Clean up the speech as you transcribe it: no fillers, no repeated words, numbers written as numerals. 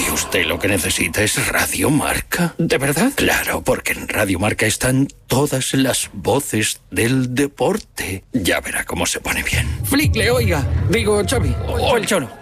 ¿Y usted lo que necesita es Radio Marca? ¿De verdad? Claro, porque en Radio Marca están todas las voces del deporte. Ya verá cómo se pone bien. Flickle, oiga. Digo, Xavi. O el Choro.